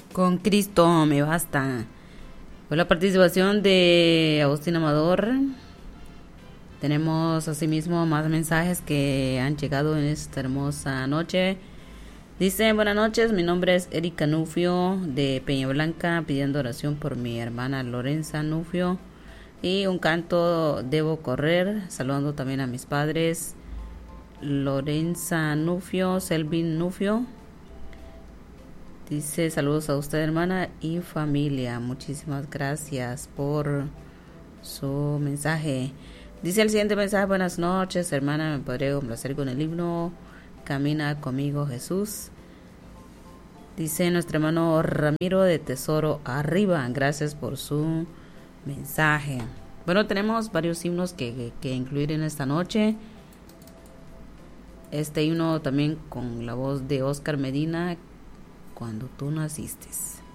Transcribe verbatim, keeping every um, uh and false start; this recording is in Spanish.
Con Cristo me basta. Con la participación de Agustín Amador. Tenemos asimismo más mensajes que han llegado en esta hermosa noche. Dice: buenas noches, mi nombre es Erika Nufio de Peña Blanca, pidiendo oración por mi hermana Lorenza Nufio y un canto Debo Correr, saludando también a mis padres Lorenza Nufio, Selvin Nufio. Dice: saludos a usted, hermana, y familia. Muchísimas gracias por su mensaje. Dice el siguiente mensaje: buenas noches, hermana, me podré complacer con el himno Camina conmigo, Jesús. Dice nuestro hermano Ramiro de Tesoro Arriba. Gracias por su mensaje. Bueno, tenemos varios himnos que, que, que incluir en esta noche. Este himno también con la voz de Oscar Medina, Cuando tú naciste.